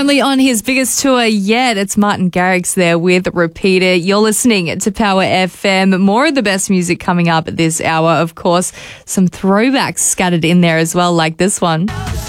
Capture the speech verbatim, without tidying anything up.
Currently on his biggest tour yet, it's Martin Garrix there with Repeat It. You're listening to Power F M. More of the best music coming up at this hour. Of course, some throwbacks scattered in there as well, like this one.